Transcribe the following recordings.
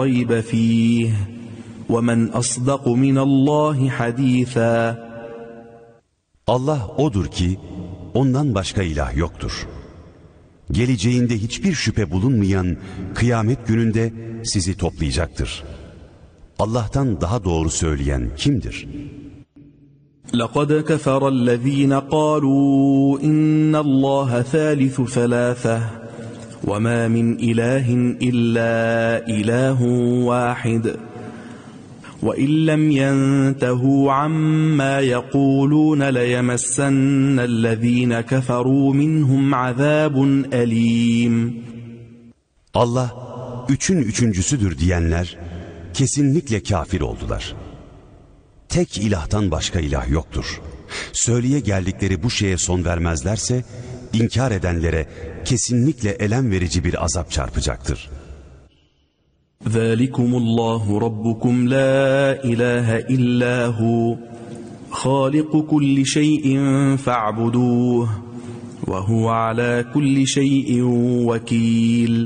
ريب فيه ومن أصدق من الله حديثا. Allah odur ki ondan başka ilah yoktur. Geleceğinde hiçbir şüphe bulunmayan kıyamet gününde sizi toplayacaktır. Allah'tan daha doğru söyleyen kimdir? لَقَدْ كَفَرَ الَّذ۪ينَ قَالُوا اِنَّ اللّٰهَ ثَالِثُ ثَلَاثَةٍ وَمَا مِنْ اِلَٰهٍ اِلَّا اِلَٰهٌ وَاحِدٌ وَاِنْ لَمْ يَنْتَهُوا عَمَّا يَقُولُونَ لَيَمَسَّنَّ الَّذ۪ينَ كَفَرُوا مِنْهُمْ عَذَابٌ أَلِيمٌ. Allah üçün üçüncüsüdür diyenler kesinlikle kafir oldular. Tek ilahtan başka ilah yoktur. Söyleye geldikleri bu şeye son vermezlerse inkar edenlere kesinlikle elem verici bir azap çarpacaktır. ذَٰلِكُمُ اللّٰهُ رَبُّكُمْ لَا إِلَٰهَ إِلَّا هُوَ خَالِقُ كُلِّ شَيْءٍ فَاعْبُدُوهُ وَهُوَ عَلَى كُلِّ شَيْءٍ وَكِيلٌ.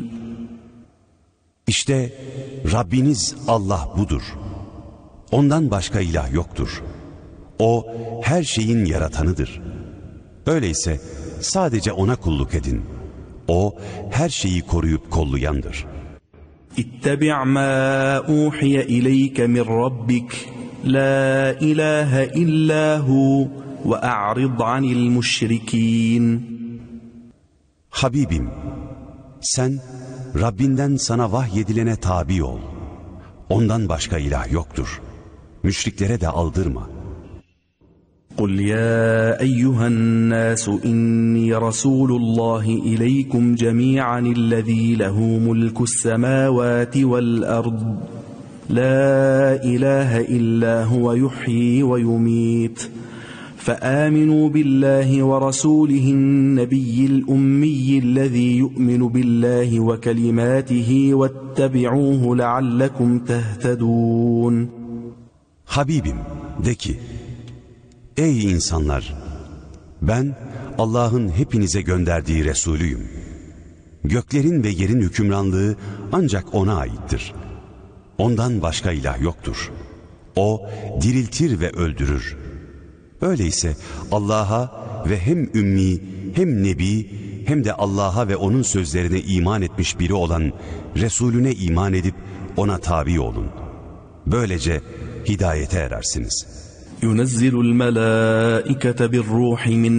İşte Rabbiniz Allah budur. Ondan başka ilah yoktur. O her şeyin yaratanıdır. Öyleyse sadece ona kulluk edin. O her şeyi koruyup kollayandır. اتَّبِعْ مَا أُوحِيَ إِلَيْكَ مِنْ رَبِّكَ لَا إِلَٰهَ إِلَّا هُوَ وَأَعْرِضْ عَنِ الْمُشْرِكِينَ. Habibim, sen Rabbinden sana vahyedilene tabi ol. Ondan başka ilah yoktur. Müşriklere de aldırma. قُلْ يَا أَيُّهَا النَّاسُ إِنِّي رَسُولُ اللّٰهِ إِلَيْكُمْ جَمِيعًا الَّذ۪ي لَهُ مُلْكُ السَّمَاوَاتِ وَالْأَرْضِ لَا إِلَٰهَ إِلَّا هُوَ يُحْيِي وَيُمِيتُ فَآمِنُوا بِاللّٰهِ وَرَسُولِهِ النَّبِيِّ الْأُمِّيِّ الَّذ۪ي يُؤْمِنُ بِاللّٰهِ وَكَلِمَاتِهِ وَاتَّبِعُوهُ لَعَلَّكُمْ تَهْتَدُونَ. Habibim, de ki, ey insanlar! Ben Allah'ın hepinize gönderdiği Resulüyüm. Göklerin ve yerin hükümranlığı ancak O'na aittir. Ondan başka ilah yoktur. O diriltir ve öldürür. Öyleyse Allah'a ve hem ümmi hem nebi hem de Allah'a ve O'nun sözlerine iman etmiş biri olan Resulüne iman edip O'na tabi olun. Böylece hidayete erersiniz. يُنَزِّلُ الْمَلَائِكَةَ بِالرُّوحِ مِنْ